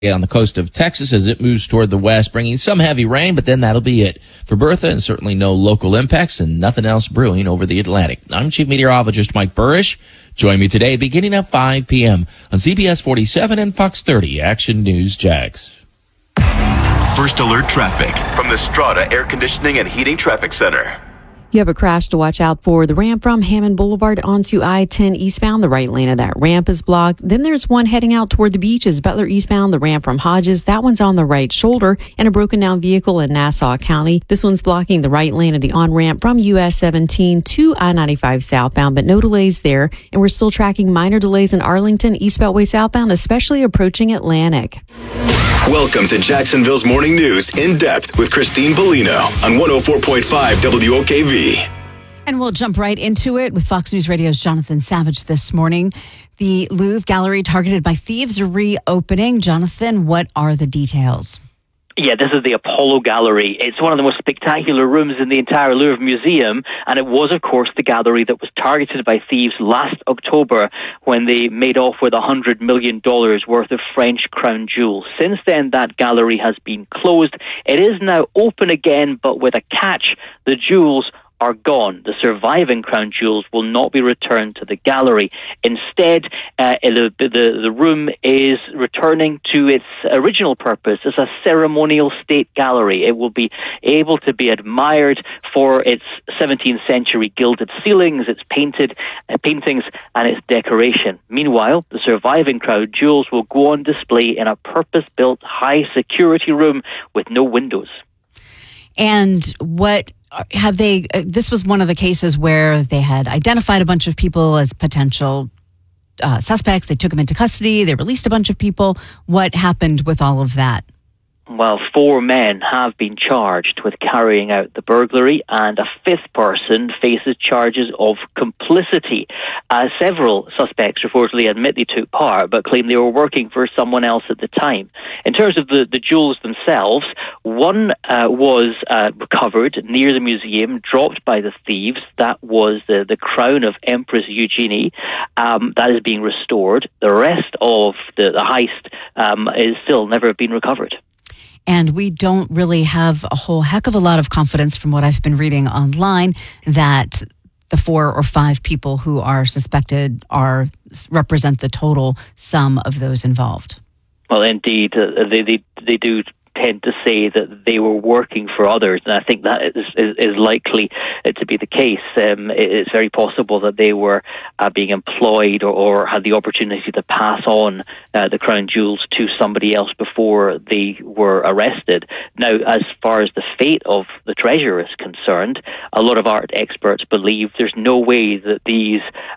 on the coast of Texas as it moves toward the west, bringing some heavy rain, but then that'll be it for Bertha, and certainly no local impacts and nothing else brewing over the Atlantic. I'm Chief Meteorologist Mike Burrish. Join me today beginning at 5 p.m. on CBS 47 and Fox 30 Action News Jax. First alert traffic from the Strata Air Conditioning and Heating Traffic Center. You have a crash to watch out for. The ramp from Hammond Boulevard onto I-10 eastbound. The right lane of that ramp is blocked. Then there's one heading out toward the beaches. Butler eastbound, the ramp from Hodges. That one's on the right shoulder. And a broken down vehicle in Nassau County. This one's blocking the right lane of the on-ramp from US 17 to I-95 southbound, but no delays there. And we're still tracking minor delays in Arlington, East Beltway southbound, especially approaching Atlantic. Welcome to Jacksonville's Morning News in depth with Christine Bellino on 104.5 WOKV. And we'll jump right into it with Fox News Radio's Jonathan Savage this morning. The Louvre Gallery targeted by thieves are reopening. Jonathan, what are the details? Yeah, this is the Apollo Gallery. It's one of the most spectacular rooms in the entire Louvre Museum, and it was, of course, the gallery that was targeted by thieves last October when they made off with $100 million worth of French crown jewels. Since then, that gallery has been closed. It is now open again, but with a catch. The jewels are gone. The surviving crown jewels will not be returned to the gallery. Instead, the room is returning to its original purpose as a ceremonial state gallery. It will be able to be admired for its 17th century gilded ceilings, its paintings, and its decoration. Meanwhile, the surviving crown jewels will go on display in a purpose-built high-security room with no windows. And what have they? This was one of the cases where they had identified a bunch of people as potential suspects. They took them into custody. They released a bunch of people. What happened with all of that? Well, 4 men have been charged with carrying out the burglary, and a 5th person faces charges of complicity. Several suspects reportedly admit they took part, but claim they were working for someone else at the time. In terms of the jewels themselves, one was recovered near the museum, dropped by the thieves. That was the crown of Empress Eugenie. That is being restored. The rest of the heist is still never been recovered. And we don't really have a whole heck of a lot of confidence from what I've been reading online that the 4 or 5 people who are suspected represent the total sum of those involved. Well, indeed, they do tend to say that they were working for others, and I think that is likely to be the case. It's very possible that they were being employed or had the opportunity to pass on the crown jewels to somebody else before they were arrested. Now, as far as the fate of the treasure is concerned, a lot of art experts believe there's no way that these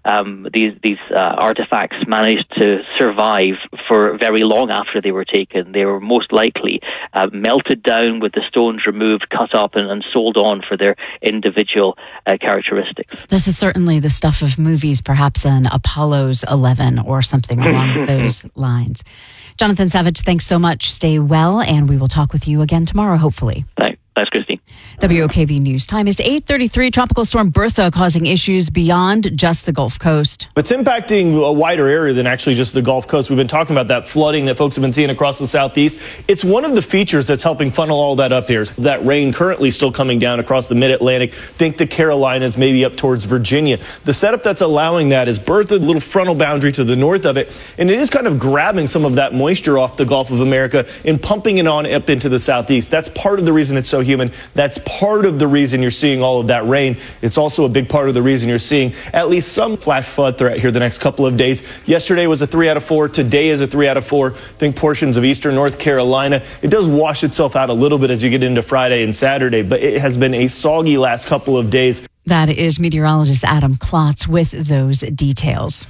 artifacts managed to survive for very long after they were taken. They were most likely melted down with the stones removed, cut up, and sold on for their individual characteristics. This is certainly the stuff of movies, perhaps an Apollo's 11 or something along those lines. Jonathan Savage, thanks so much. Stay well, and we will talk with you again tomorrow, hopefully. Thanks, Christine. WOKV News time is 8:33. Tropical storm Bertha causing issues beyond just the Gulf Coast. It's impacting a wider area than actually just the Gulf Coast. We've been talking about that flooding that folks have been seeing across the southeast. It's one of the features that's helping funnel all that up here. That rain currently still coming down across the mid-Atlantic. Think the Carolinas, maybe up towards Virginia. The setup that's allowing that is Bertha, little frontal boundary to the north of it, and it is kind of grabbing some of that moisture off the Gulf of America and pumping it on up into the southeast. That's part of the reason it's so humid. That's part of the reason you're seeing all of that rain. It's also a big part of the reason you're seeing at least some flash flood threat here the next couple of days. Yesterday was a 3 out of 4. Today is a 3 out of 4. Think portions of eastern North Carolina. It does wash itself out a little bit as you get into Friday and Saturday, but it has been a soggy last couple of days. That is meteorologist Adam Klotz with those details.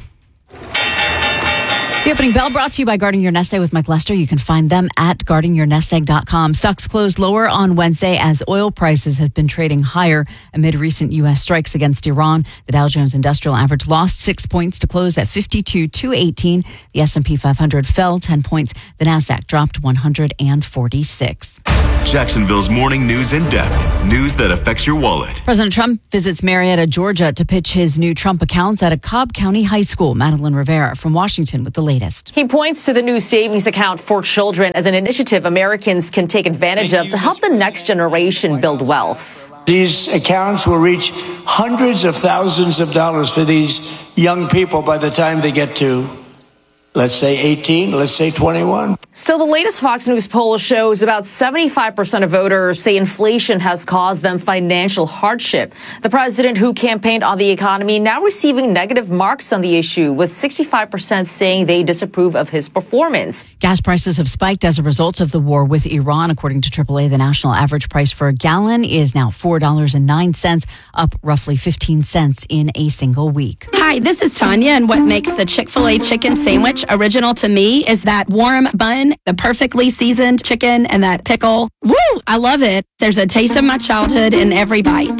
The opening bell brought to you by Guarding Your Nest Egg with Mike Lester. You can find them at guardingyournestegg.com. Stocks closed lower on Wednesday as oil prices have been trading higher amid recent U.S. strikes against Iran. The Dow Jones Industrial Average lost 6 points to close at 52,218. The S&P 500 fell 10 points. The Nasdaq dropped 146. Jacksonville's morning news in depth. News that affects your wallet. President Trump visits Marietta, Georgia to pitch his new Trump accounts at a Cobb County high school. Madeline Rivera from Washington with the latest. He points to the new savings account for children as an initiative Americans can take advantage of to help the next generation build wealth. These accounts will reach hundreds of thousands of dollars for these young people by the time they get to, let's say 18, let's say 21. So the latest Fox News poll shows about 75% of voters say inflation has caused them financial hardship. The president, who campaigned on the economy, now receiving negative marks on the issue, with 65% saying they disapprove of his performance. Gas prices have spiked as a result of the war with Iran. According to AAA, the national average price for a gallon is now $4.09, up roughly 15 cents in a single week. Hi, this is Tanya, and what makes the Chick-fil-A chicken sandwich original to me is that warm bun, the perfectly seasoned chicken, and that pickle. Woo! I love it. There's a taste of my childhood in every bite.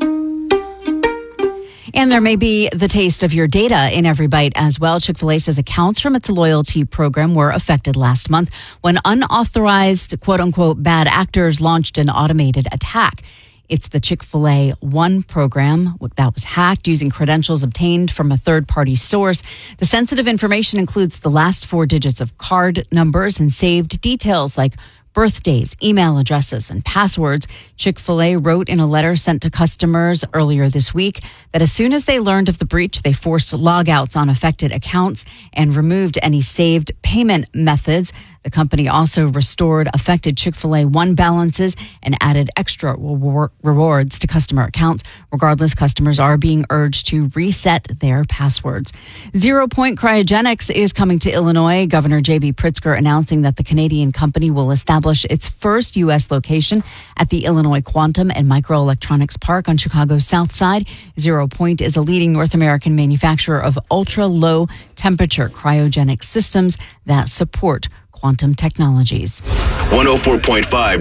And there may be the taste of your data in every bite as well. Chick-fil-A says accounts from its loyalty program were affected last month when unauthorized, quote-unquote, bad actors launched an automated attack. It's the Chick-fil-A One program that was hacked using credentials obtained from a third-party source. The sensitive information includes the last 4 digits of card numbers and saved details like birthdays, email addresses, and passwords. Chick-fil-A wrote in a letter sent to customers earlier this week that as soon as they learned of the breach, they forced logouts on affected accounts and removed any saved payment methods. The company also restored affected Chick-fil-A One balances and added extra rewards to customer accounts. Regardless, customers are being urged to reset their passwords. 0 Point Cryogenics is coming to Illinois. Governor J.B. Pritzker announcing that the Canadian company will establish its first U.S. location at the Illinois Quantum and Microelectronics Park on Chicago's south side. 0 Point is a leading North American manufacturer of ultra-low temperature cryogenic systems that support quantum technologies. 104.5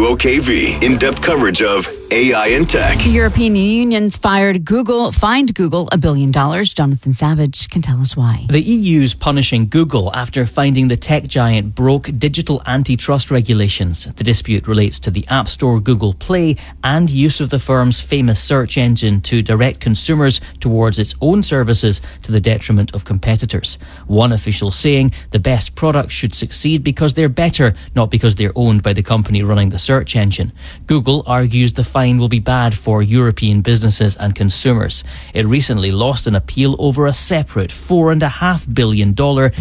WOKV, in-depth coverage of AI and tech. The European Union's fined Google $1 billion. Jonathan Savage can tell us why. The EU's punishing Google after finding the tech giant broke digital antitrust regulations. The dispute relates to the App Store Google Play and use of the firm's famous search engine to direct consumers towards its own services to the detriment of competitors. One official saying the best products should succeed because they're better, not because they're owned by the company running the search engine. Google argues the fine will be bad for European businesses and consumers. It recently lost an appeal over a separate $4.5 billion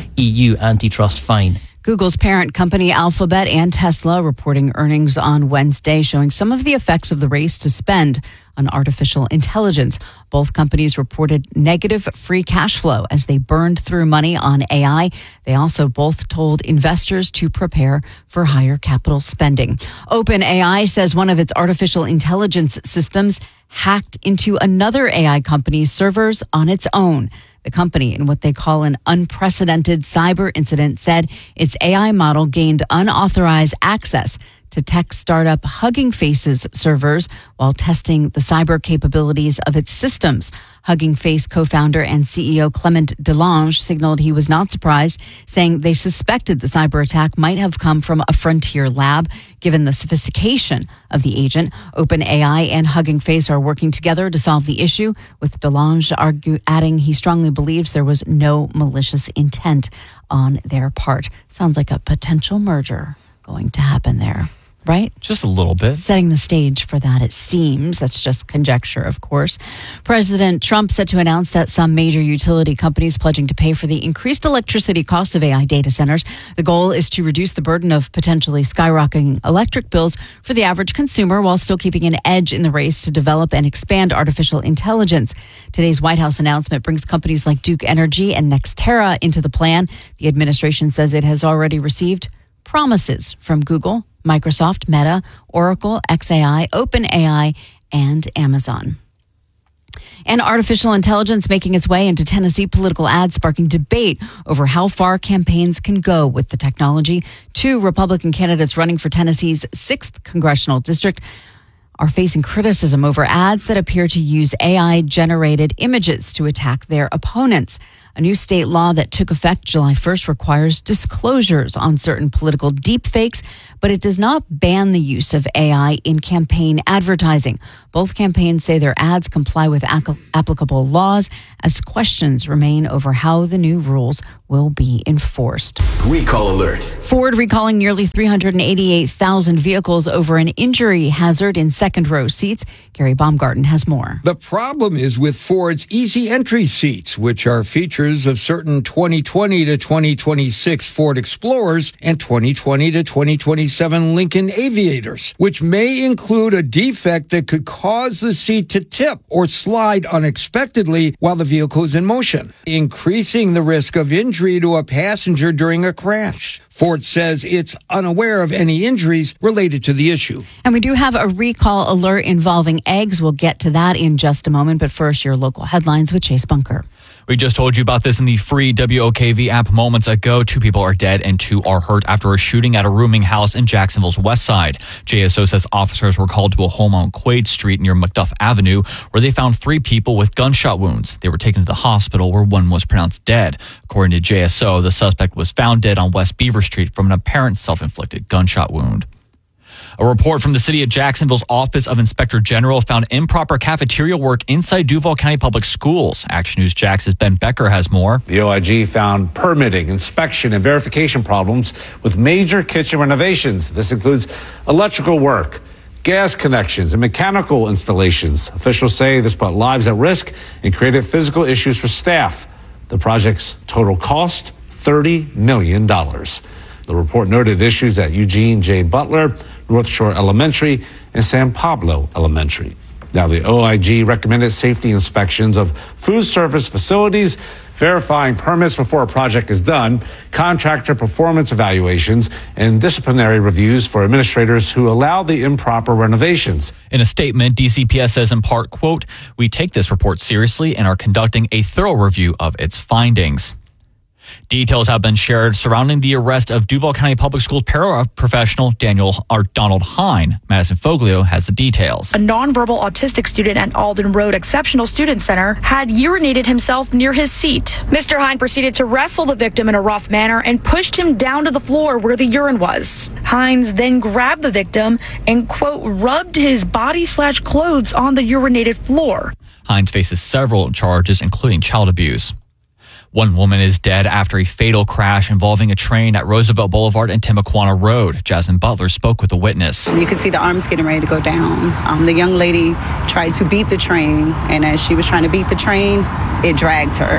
EU antitrust fine. Google's parent company Alphabet and Tesla reporting earnings on Wednesday, showing some of the effects of the race to spend on artificial intelligence. Both companies reported negative free cash flow as they burned through money on AI. They also both told investors to prepare for higher capital spending. OpenAI says one of its artificial intelligence systems hacked into another AI company's servers on its own. The company, in what they call an unprecedented cyber incident, said its AI model gained unauthorized access to tech startup Hugging Face's servers while testing the cyber capabilities of its systems. Hugging Face co-founder and CEO Clement Delange signaled he was not surprised, saying they suspected the cyber attack might have come from a frontier lab, given the sophistication of the agent. OpenAI and Hugging Face are working together to solve the issue, with Delange adding he strongly believes there was no malicious intent on their part. Sounds like a potential merger going to happen there. Right? Just a little bit. Setting the stage for that, it seems. That's just conjecture, of course. President Trump set to announce that some major utility companies pledging to pay for the increased electricity costs of AI data centers. The goal is to reduce the burden of potentially skyrocketing electric bills for the average consumer while still keeping an edge in the race to develop and expand artificial intelligence. Today's White House announcement brings companies like Duke Energy and NextEra into the plan. The administration says it has already received promises from Google, Microsoft, Meta, Oracle, xAI, OpenAI, and Amazon. And artificial intelligence making its way into Tennessee political ads, sparking debate over how far campaigns can go with the technology. 2 Republican candidates running for Tennessee's 6th congressional district are facing criticism over ads that appear to use AI-generated images to attack their opponents. A new state law that took effect July 1st requires disclosures on certain political deepfakes, but it does not ban the use of AI in campaign advertising. Both campaigns say their ads comply with applicable laws as questions remain over how the new rules will be enforced. Recall alert. Ford recalling nearly 388,000 vehicles over an injury hazard in second row seats. Gary Baumgarten has more. The problem is with Ford's easy entry seats, which are features of certain 2020 to 2026 Ford Explorers and 2020 to 2027 Lincoln Aviators, which may include a defect that could cause the seat to tip or slide unexpectedly while the vehicle is in motion, increasing the risk of injury to a passenger during a crash. Ford says it's unaware of any injuries related to the issue. And we do have a recall alert involving eggs. We'll get to that in just a moment. But first, your local headlines with Chase Bunker. We just told you about this in the free WOKV app moments ago. 2 people are dead and 2 are hurt after a shooting at a rooming house in Jacksonville's west side. JSO says officers were called to a home on Quaid Street near McDuff Avenue, where they found 3 people with gunshot wounds. They were taken to the hospital where one was pronounced dead. According to JSO, the suspect was found dead on West Beaver Street from an apparent self-inflicted gunshot wound. A report from the city of Jacksonville's Office of Inspector General found improper cafeteria work inside Duval County Public Schools. Action News Jax's Ben Becker has more. The OIG found permitting, inspection, and verification problems with major kitchen renovations. This includes electrical work, gas connections, and mechanical installations. Officials say this put lives at risk and created physical issues for staff. The project's total cost, $30 million. The report noted issues at Eugene J. Butler, North Shore Elementary, and San Pablo Elementary. Now, the OIG recommended safety inspections of food service facilities, verifying permits before a project is done, contractor performance evaluations, and disciplinary reviews for administrators who allow the improper renovations. In a statement, DCPS says in part, quote, "We take this report seriously and are conducting a thorough review of its findings." Details have been shared surrounding the arrest of Duval County Public Schools paraprofessional Donald Hine. Madison Foglio has the details. A nonverbal autistic student at Alden Road Exceptional Student Center had urinated himself near his seat. Mr. Hine proceeded to wrestle the victim in a rough manner and pushed him down to the floor where the urine was. Hines then grabbed the victim and, quote, rubbed his body/clothes on the urinated floor. Hines faces several charges, including child abuse. One woman is dead after a fatal crash involving a train at Roosevelt Boulevard and Timuquana Road. Jasmine Butler spoke with a witness. You could see the arms getting ready to go down. The young lady tried to beat the train, and as she was trying to beat the train, it dragged her.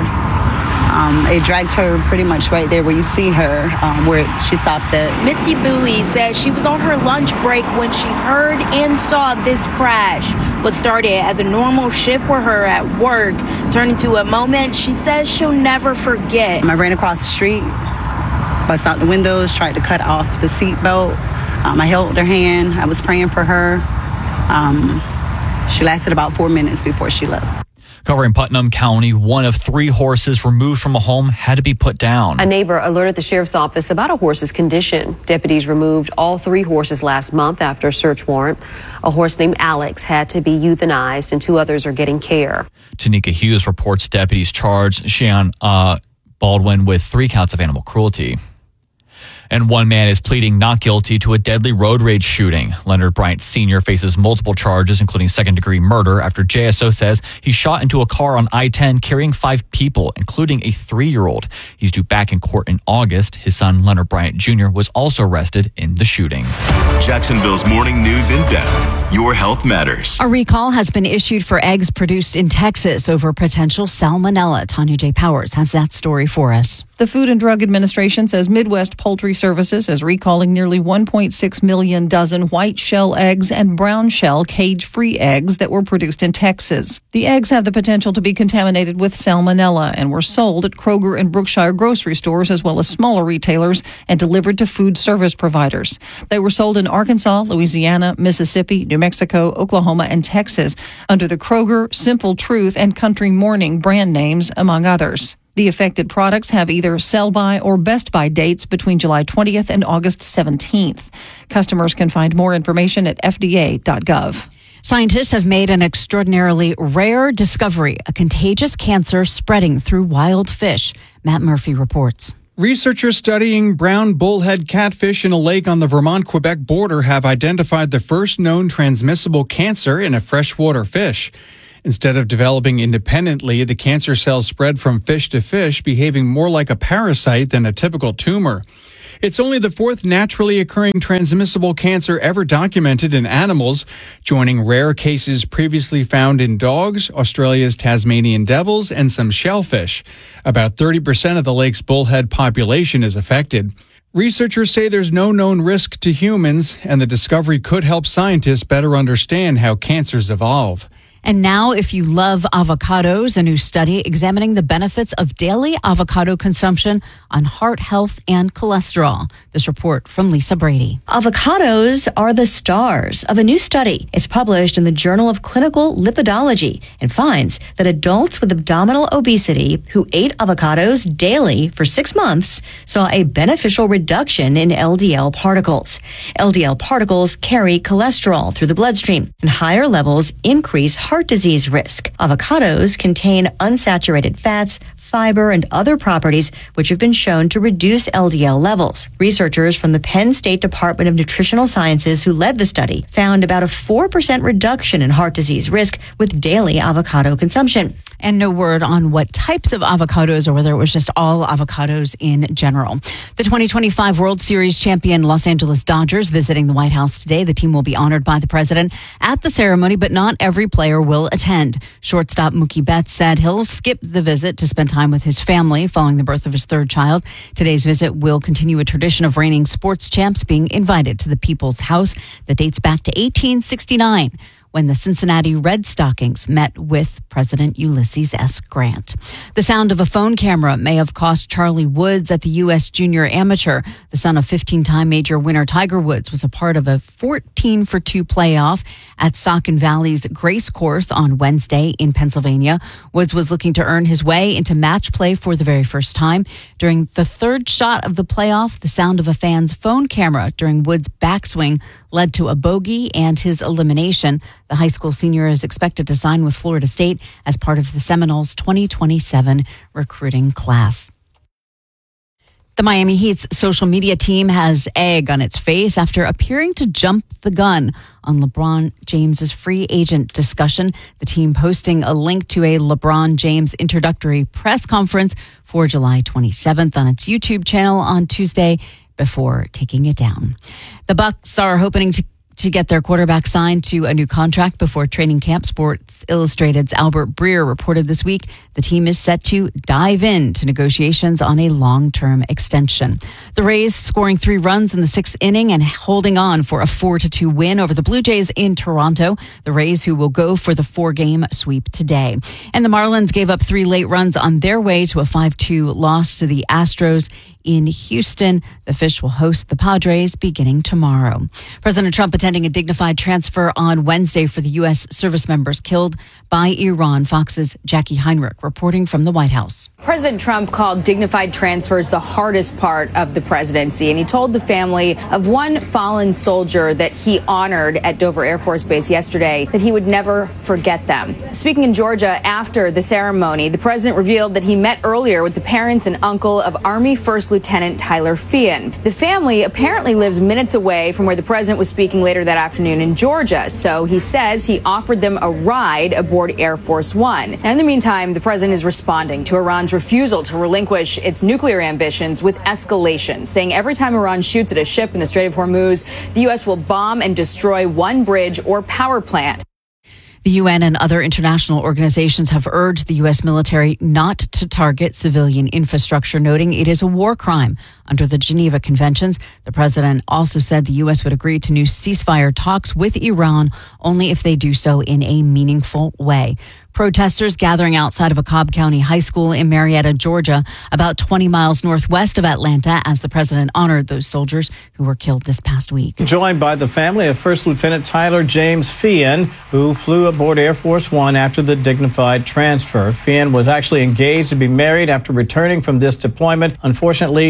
It dragged her pretty much right there where you see her, where she stopped at. Misty Bowie says she was on her lunch break when she heard and saw this crash. What started as a normal shift for her at work turned into a moment she says she'll never forget. I ran across the street, bust out the windows, tried to cut off the seatbelt. I held her hand. I was praying for her. She lasted about 4 minutes before she left. Covering Putnam County, 1 of 3 horses removed from a home had to be put down. A neighbor alerted the sheriff's office about a horse's condition. Deputies removed all 3 horses last month after a search warrant. A horse named Alex had to be euthanized, and 2 others are getting care. Tanika Hughes reports deputies charged Cheyenne Baldwin with 3 counts of animal cruelty. And 1 man is pleading not guilty to a deadly road rage shooting. Leonard Bryant Sr. faces multiple charges, including second-degree murder, after JSO says he shot into a car on I-10 carrying 5 people, including a 3-year-old. He's due back in court in August. His son, Leonard Bryant Jr., was also arrested in the shooting. Jacksonville's morning news in depth. Your health matters. A recall has been issued for eggs produced in Texas over potential salmonella. Tanya J. Powers has that story for us. The Food and Drug Administration says Midwest Poultry Services is recalling nearly 1.6 million dozen white shell eggs and brown shell cage-free eggs that were produced in Texas. The eggs have the potential to be contaminated with salmonella and were sold at Kroger and Brookshire grocery stores as well as smaller retailers and delivered to food service providers. They were sold in Arkansas, Louisiana, Mississippi, New Mexico, Oklahoma, and Texas under the Kroger, Simple Truth, and Country Morning brand names, among others. The affected products have either sell-by or best-by dates between July 20th and August 17th. Customers can find more information at FDA.gov. Scientists have made an extraordinarily rare discovery, a contagious cancer spreading through wild fish. Matt Murphy reports. Researchers studying brown bullhead catfish in a lake on the Vermont-Quebec border have identified the first known transmissible cancer in a freshwater fish. Instead of developing independently, the cancer cells spread from fish to fish, behaving more like a parasite than a typical tumor. It's only the fourth naturally occurring transmissible cancer ever documented in animals, joining rare cases previously found in dogs, Australia's Tasmanian devils, and some shellfish. About 30% of the lake's bullhead population is affected. Researchers say there's no known risk to humans, and the discovery could help scientists better understand how cancers evolve. And now, if you love avocados, a new study examining the benefits of daily avocado consumption on heart health and cholesterol. This report from Lisa Brady. Avocados are the stars of a new study. It's published in the Journal of Clinical Lipidology and finds that adults with abdominal obesity who ate avocados daily for 6 months saw a beneficial reduction in LDL particles. LDL particles carry cholesterol through the bloodstream, and higher levels increase heart disease risk. Avocados contain unsaturated fats, fiber, and other properties which have been shown to reduce LDL levels. Researchers from the Penn State Department of Nutritional Sciences who led the study found about a 4% reduction in heart disease risk with daily avocado consumption. And no word on what types of avocados or whether it was just all avocados in general. The 2025 World Series champion Los Angeles Dodgers visiting the White House today. The team will be honored by the president at the ceremony, but not every player will attend. Shortstop Mookie Betts said he'll skip the visit to spend time with his family following the birth of his third child. Today's visit will continue a tradition of reigning sports champs being invited to the People's House that dates back to 1869. When the Cincinnati Red Stockings met with President Ulysses S. Grant. The sound of a phone camera may have cost Charlie Woods at the U.S. Junior Amateur. The son of 15-time major winner Tiger Woods was a part of a 14-for-2 playoff at Saucon Valley's Grace Course on Wednesday in Pennsylvania. Woods was looking to earn his way into match play for the very first time. During the third shot of the playoff, the sound of a fan's phone camera during Woods' backswing led to a bogey and his elimination. The high school senior is expected to sign with Florida State as part of the Seminoles' 2027 recruiting class. The Miami Heat's social media team has egg on its face after appearing to jump the gun on LeBron James's free agent discussion. The team posting a link to a LeBron James introductory press conference for July 27th on its YouTube channel on Tuesday before taking it down. The Bucks are hoping to get their quarterback signed to a new contract before training camp. Sports Illustrated's Albert Breer reported this week the team is set to dive into negotiations on a long-term extension. The Rays scoring 3 runs in the 6th inning and holding on for a 4-2 win over the Blue Jays in Toronto. The Rays who will go for the 4-game sweep today. And the Marlins gave up 3 late runs on their way to a 5-2 loss to the Astros in Houston. The Fish will host the Padres beginning tomorrow. President Trump attending a dignified transfer on Wednesday for the U.S. service members killed by Iran. Fox's Jackie Heinrich reporting from the White House. President Trump called dignified transfers the hardest part of the presidency, and he told the family of one fallen soldier that he honored at Dover Air Force Base yesterday that he would never forget them. Speaking in Georgia after the ceremony, the president revealed that he met earlier with the parents and uncle of Army First Lieutenant Tyler Feehan. The family apparently lives minutes away from where the president was speaking later that afternoon in Georgia, so he says he offered them a ride aboard Air Force One. And in the meantime, the president is responding to Iran's refusal to relinquish its nuclear ambitions with escalation, saying every time Iran shoots at a ship in the Strait of Hormuz, the U.S. will bomb and destroy one bridge or power plant. The UN and other international organizations have urged the U.S. military not to target civilian infrastructure, noting it is a war crime under the Geneva Conventions. The president also said the U.S. would agree to new ceasefire talks with Iran only if they do so in a meaningful way. Protesters gathering outside of a Cobb County high school in Marietta, Georgia, about 20 miles northwest of Atlanta, as the president honored those soldiers who were killed this past week. Joined by the family of First Lieutenant Tyler James Feehan, who flew aboard Air Force One after the dignified transfer. Feehan was actually engaged to be married after returning from this deployment, unfortunately killed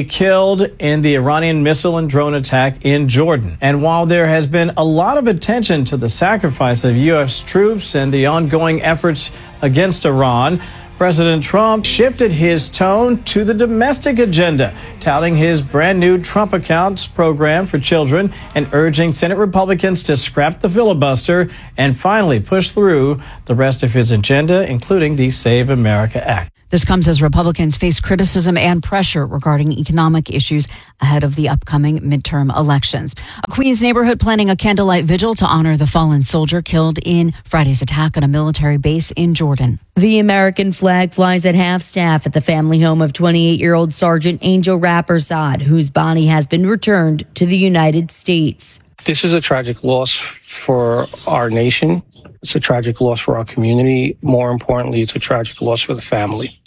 killed in the Iranian missile and drone attack in Jordan. And while there has been a lot of attention to the sacrifice of U.S. troops and the ongoing efforts against Iran, President Trump shifted his tone to the domestic agenda, touting his brand new Trump Accounts program for children and urging Senate Republicans to scrap the filibuster and finally push through the rest of his agenda, including the Save America Act. This comes as Republicans face criticism and pressure regarding economic issues ahead of the upcoming midterm elections. A Queens neighborhood planning a candlelight vigil to honor the fallen soldier killed in Friday's attack on a military base in Jordan. The American flag flies at half-staff at the family home of 28-year-old Sergeant Angel Rappersad, whose body has been returned to the United States. This is a tragic loss for our nation. It's a tragic loss for our community. More importantly, it's a tragic loss for the family.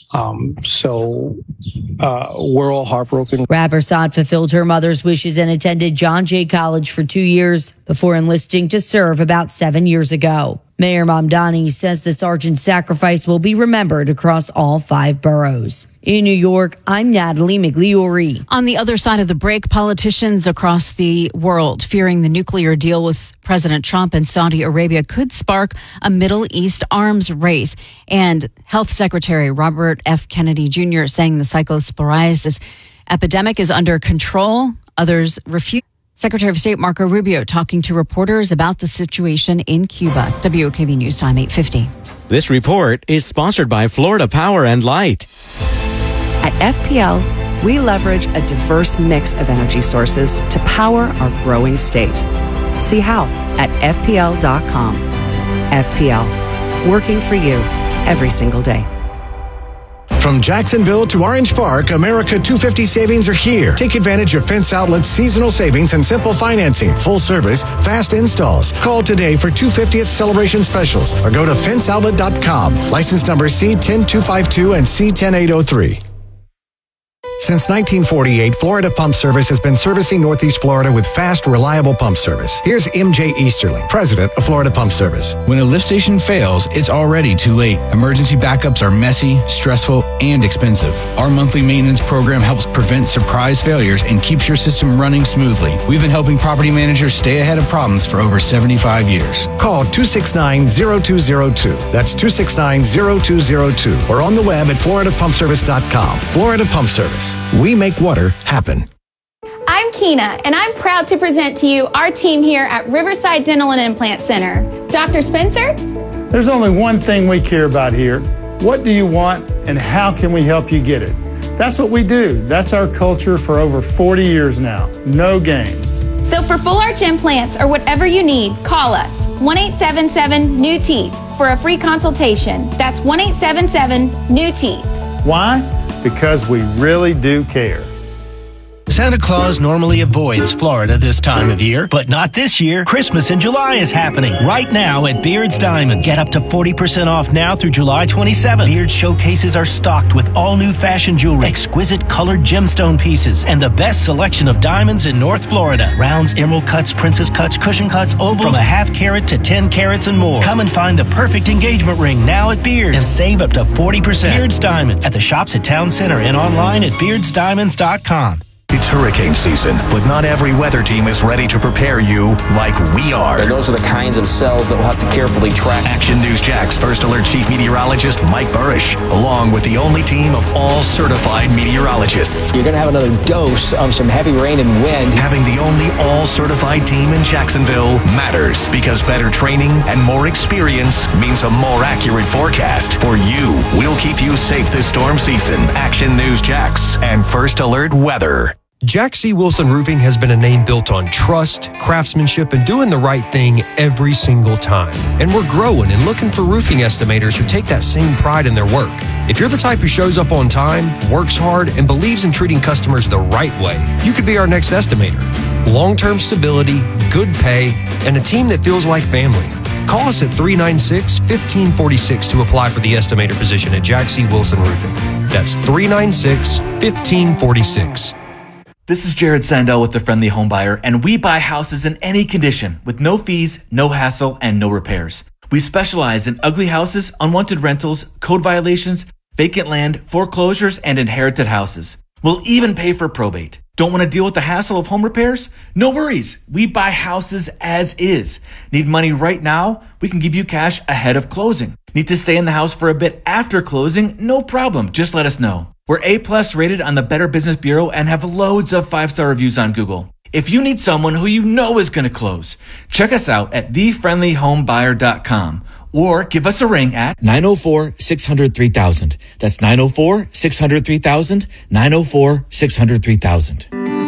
We're all heartbroken. Rappersad fulfilled her mother's wishes and attended John Jay College for 2 years before enlisting to serve about 7 years ago. Mayor Mamdani says the sergeant's sacrifice will be remembered across all 5 boroughs. In New York, I'm Natalie Migliori. On the other side of the break, politicians across the world fearing the nuclear deal with President Trump and Saudi Arabia could spark a Middle East arms race. And Health Secretary Robert F. Kennedy Jr. saying the psychosporiasis epidemic is under control. Others refuse. Secretary of State Marco Rubio talking to reporters about the situation in Cuba. WOKV News Time 8:50. This report is sponsored by Florida Power and Light. At FPL, we leverage a diverse mix of energy sources to power our growing state. See how at FPL.com. FPL, working for you every single day. From Jacksonville to Orange Park, America 250 savings are here. Take advantage of Fence Outlet's seasonal savings and simple financing, full service, fast installs. Call today for 250th celebration specials or go to fenceoutlet.com. License number C10252 and C10803. Since 1948, Florida Pump Service has been servicing Northeast Florida with fast, reliable pump service. Here's MJ Easterling, president of Florida Pump Service. When a lift station fails, it's already too late. Emergency backups are messy, stressful, and expensive. Our monthly maintenance program helps prevent surprise failures and keeps your system running smoothly. We've been helping property managers stay ahead of problems for over 75 years. Call 269-0202. That's 269-0202. Or on the web at floridapumpservice.com. Florida Pump Service. We make water happen. I'm Keena, and I'm proud to present to you our team here at Riverside Dental and Implant Center. Dr. Spencer? There's only one thing we care about here. What do you want, and how can we help you get it? That's what we do. That's our culture for over 40 years now. No games. So for full arch implants or whatever you need, call us 1-877-NEW-TEETH for a free consultation. That's 1-877-NEW-TEETH. Why? Because we really do care. Santa Claus normally avoids Florida this time of year, but not this year. Christmas in July is happening right now at Beard's Diamonds. Get up to 40% off now through July 27th. Beard's showcases are stocked with all new fashion jewelry, exquisite colored gemstone pieces, and the best selection of diamonds in North Florida. Rounds, emerald cuts, princess cuts, cushion cuts, ovals, from a half carat to 10 carats and more. Come and find the perfect engagement ring now at Beard's and save up to 40%. Beard's Diamonds at the shops at Town Center and online at beardsdiamonds.com. It's hurricane season, but not every weather team is ready to prepare you like we are. And those are the kinds of cells that we'll have to carefully track. Action News Jack's First Alert Chief Meteorologist Mike Burrish, along with the only team of all certified meteorologists. You're going to have another dose of some heavy rain and wind. Having the only all-certified team in Jacksonville matters because better training and more experience means a more accurate forecast. For you, we'll keep you safe this storm season. Action News Jax and First Alert Weather. Jack C. Wilson Roofing has been a name built on trust, craftsmanship, and doing the right thing every single time. And we're growing and looking for roofing estimators who take that same pride in their work. If you're the type who shows up on time, works hard, and believes in treating customers the right way, you could be our next estimator. Long-term stability, good pay, and a team that feels like family. Call us at 396-1546 to apply for the estimator position at Jack C. Wilson Roofing. That's 396-1546. This is Jared Sandell with The Friendly Homebuyer, and we buy houses in any condition with no fees, no hassle, and no repairs. We specialize in ugly houses, unwanted rentals, code violations, vacant land, foreclosures, and inherited houses. We'll even pay for probate. Don't want to deal with the hassle of home repairs? No worries. We buy houses as is. Need money right now? We can give you cash ahead of closing. Need to stay in the house for a bit after closing? No problem. Just let us know. We're A+ rated on the Better Business Bureau and have loads of 5-star reviews on Google. If you need someone who you know is going to close, check us out at thefriendlyhomebuyer.com or give us a ring at 904-600-3000. That's 904-600-3000, 904-600-3000.